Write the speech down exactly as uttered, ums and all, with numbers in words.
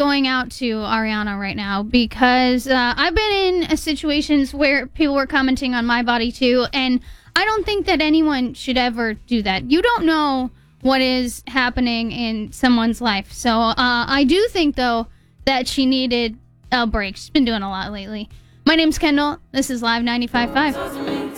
going out to Ariana right now because uh, I've been in uh, situations where people were commenting on my body too, and I don't think that anyone should ever do that. You don't know what is happening in someone's life. So uh, I do think, though, that she needed a break. She's been doing a lot lately. My name's Kendall. This is Live ninety-five point five.